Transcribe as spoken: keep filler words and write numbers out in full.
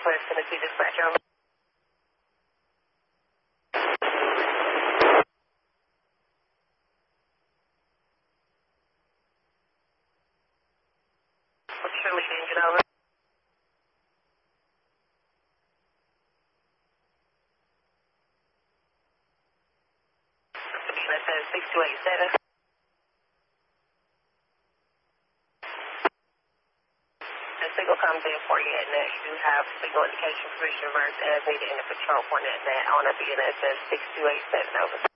West Tennessee dispatcher. What's your lead engine over? That says six two eight seven. The signal comes in for you at net. You do have signal indication for reverse as needed in the control point at net on a B N S says six two eight seven over.